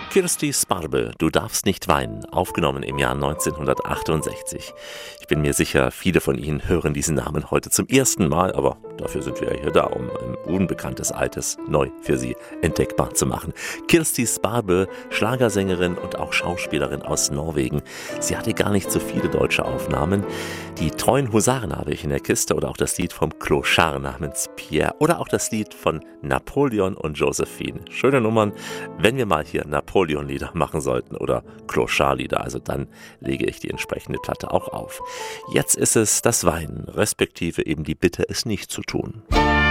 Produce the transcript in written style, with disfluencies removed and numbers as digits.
Kirsti Sparbe, Du darfst nicht weinen, aufgenommen im Jahr 1968. Ich bin mir sicher, viele von Ihnen hören diesen Namen heute zum ersten Mal, aber dafür sind wir ja hier da, um ein unbekanntes Altes neu für Sie entdeckbar zu machen. Kirsti Sparbe, Schlagersängerin und auch Schauspielerin aus Norwegen. Sie hatte gar nicht so viele deutsche Aufnahmen. Die treuen Husaren habe ich in der Kiste oder auch das Lied vom Clochard namens Pierre oder auch das Lied von Napoleon und Josephine. Schöne Nummern, wenn wir mal hier Napoleon-Lieder machen sollten oder Clochard-Lieder, also dann lege ich die entsprechende Platte auch auf. Jetzt ist es das Weinen, respektive eben die Bitte, es nicht zu tun.